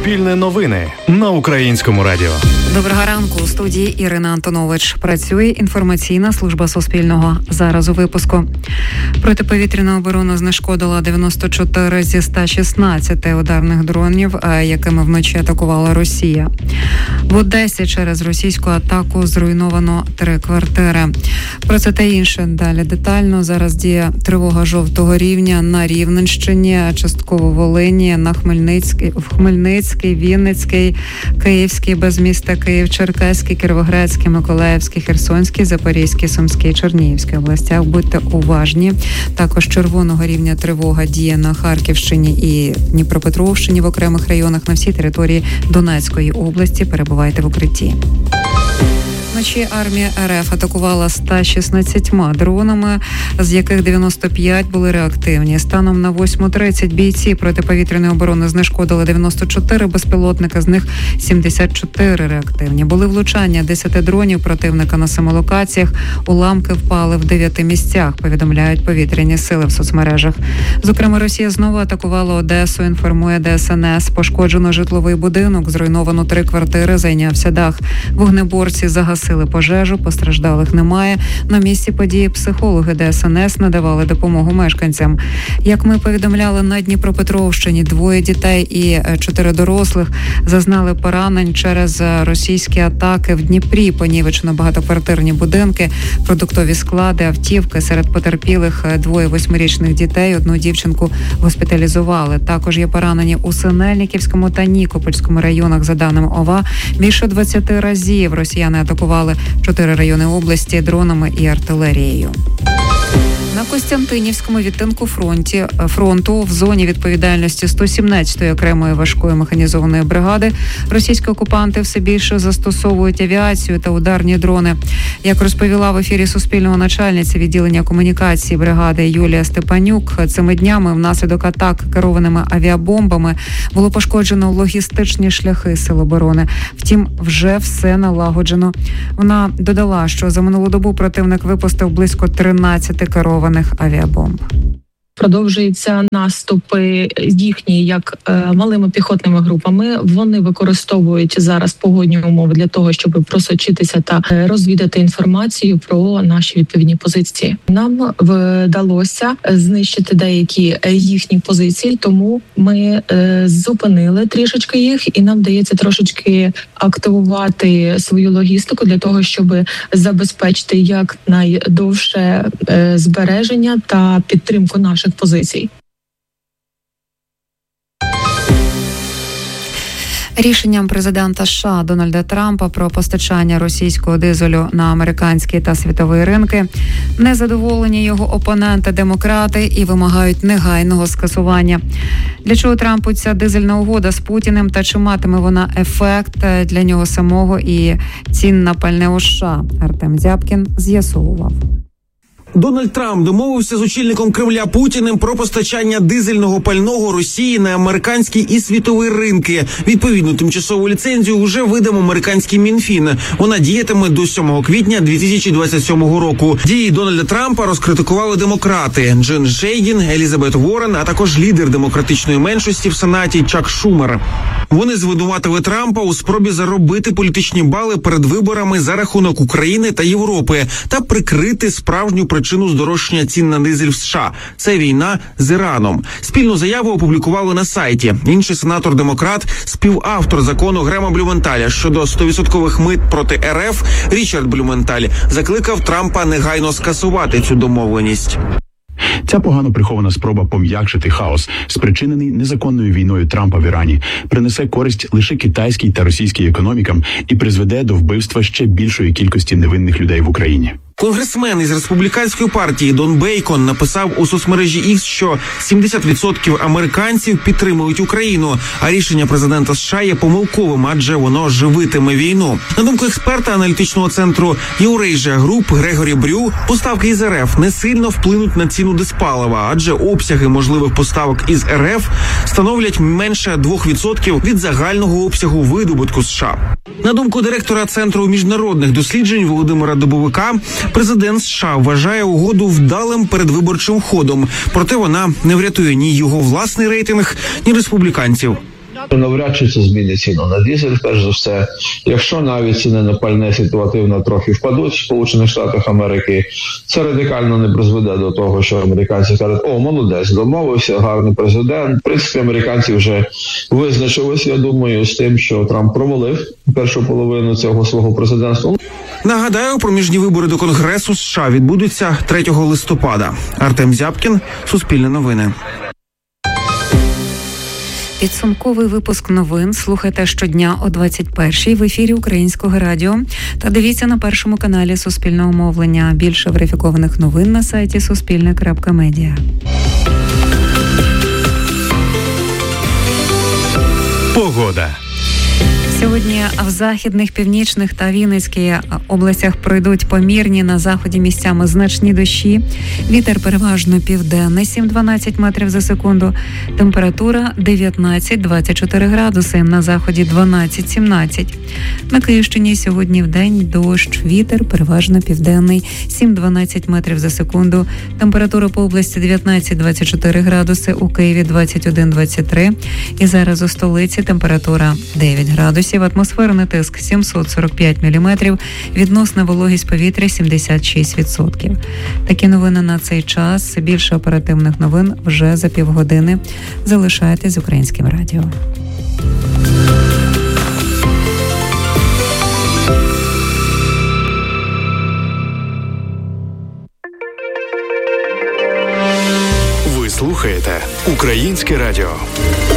Суспільне новини на Українському радіо. Доброго ранку. У студії Ірина Антонович. Працює інформаційна служба Суспільного. Зараз у випуску. Протиповітряна оборона знешкодила 94 зі 116 ударних дронів, якими вночі атакувала Росія. В Одесі через російську атаку зруйновано 3 квартири. Про це та інше далі детально. Зараз діє тривога жовтого рівня на Рівненщині, частково Волині, на Хмельницький, Вінницький, Київський, без міста Київ, Черкаський, Кіровоградський, Миколаївський, Херсонський, Запорізький, Сумський, Чернігівський областях. Будьте уважні. Також червоного рівня тривога діє на Харківщині і Дніпропетровщині в окремих районах. На всій території Донецької області перебувайте в укритті. Вночі армія РФ атакувала 116 дронами, з яких 95 були реактивні. Станом на 8:30 бійці протиповітряної оборони знешкодили 94 безпілотника, з них 74 реактивні. Були влучання 10 дронів противника на 7 локаціях. Уламки впали в 9 місцях, повідомляють повітряні сили в соцмережах. Зокрема, Росія знову атакувала Одесу, інформує ДСНС. Пошкоджено житловий будинок, зруйновано 3 квартири, зайнявся дах. Вогнеборці загасили пожежу, постраждалих немає. На місці події психологи ДСНС надавали допомогу мешканцям. Як ми повідомляли, на Дніпропетровщині 2 дітей і 4 дорослих зазнали поранень через російські атаки. В Дніпрі понівечено багатоквартирні будинки, продуктові склади, автівки. Серед потерпілих 2 8-річних дітей, 1 дівчинку госпіталізували. Також є поранені у Синельниківському та Нікопольському районах. За даними ОВА, більше 20 разів росіяни атакували 4 райони області дронами і артилерією. На Костянтинівському відтинку фронту в зоні відповідальності 117-ї окремої важкої механізованої бригади російські окупанти все більше застосовують авіацію та ударні дрони. Як розповіла в ефірі Суспільного начальниця відділення комунікації бригади Юлія Степанюк, цими днями внаслідок атак керованими авіабомбами було пошкоджено логістичні шляхи Сил оборони. Втім, вже все налагоджено. Вона додала, що за минулу добу противник випустив близько 13 керованих авіабомб. Продовжуються наступи їхні як малими піхотними групами. Вони використовують зараз погодні умови для того, щоб просочитися та розвідати інформацію про наші відповідні позиції. Нам вдалося знищити деякі їхні позиції, тому ми зупинили трішечки їх, і нам вдається трошечки активувати свою логістику для того, щоб забезпечити якнайдовше збереження та підтримку наших позицій. Рішенням президента США Дональда Трампа про постачання російського дизелю на американські та світові ринки незадоволені його опоненти-демократи і вимагають негайного скасування. Для чого Трампу ця дизельна угода з Путіним та чи матиме вона ефект для нього самого і цін на пальне у США? Артем Дзябкін з'ясовував. Дональд Трамп домовився з очільником Кремля Путіним про постачання дизельного пального Росії на американські і світові ринки. Відповідну тимчасову ліцензію вже видав американський Мінфін. Вона діятиме до 7 квітня 2027 року. Дії Дональда Трампа розкритикували демократи Джин Шейдін, Елізабет Уоррен, а також лідер демократичної меншості в Сенаті Чак Шумер. Вони звинуватили Трампа у спробі заробити політичні бали перед виборами за рахунок України та Європи та прикрити справжню причину здорожчання цін на дизель в США – це війна з Іраном. Спільну заяву опублікували на сайті. Інший сенатор-демократ, співавтор закону Грема Блюменталя щодо 100% мит проти РФ Річард Блюменталь закликав Трампа негайно скасувати цю домовленість. Ця погано прихована спроба пом'якшити хаос, спричинений незаконною війною Трампа в Ірані, принесе користь лише китайській та російській економікам і призведе до вбивства ще більшої кількості невинних людей в Україні. Конгресмен із республіканської партії Дон Бейкон написав у соцмережі X, що 70% американців підтримують Україну, а рішення президента США є помилковим, адже воно живитиме війну. На думку експерта аналітичного центру Eurasia Group Грегорі Брю, поставки із РФ не сильно вплинуть на ціну диспалива, адже обсяги можливих поставок із РФ становлять менше 2% від загального обсягу видобутку США. На думку директора Центру міжнародних досліджень Володимира Дубовика, президент США вважає угоду вдалим передвиборчим ходом, проте вона не врятує ні його власний рейтинг, ні республіканців. Навряд чи це змінить ціну на дизель, перш за все. Якщо навіть ціни на пальне ситуативно трохи впадуть в Сполучених Штатах Америки, це радикально не призведе до того, що американці кажуть, молодець, домовився, гарний президент. В принципі, американці вже визначилися, я думаю, з тим, що Трамп провалив першу половину цього свого президентства. Нагадаю, проміжні вибори до Конгресу США відбудуться 3 листопада. Артем Зябкін, Суспільне новини. Підсумковий випуск новин слухайте щодня о 21-й в ефірі Українського радіо та дивіться на першому каналі Суспільного мовлення. Більше верифікованих новин на сайті Суспільне.Медіа. Погода. Сьогодні в західних, північних та Вінницькій областях пройдуть помірні, на заході місцями значні дощі. Вітер переважно південний, 7-12 метрів за секунду. Температура 19-24 градуси, на заході 12-17. На Київщині сьогодні вдень дощ, вітер переважно південний, 7-12 метрів за секунду. Температура по області 19-24 градуси, у Києві 21-23. І зараз у столиці температура 9 градусів. Атмосферний тиск 745 міліметрів, відносна вологість повітря 76%. Такі новини на цей час. Більше оперативних новин вже за півгодини. Залишайтесь з Українським радіо. Ви слухаєте Українське радіо.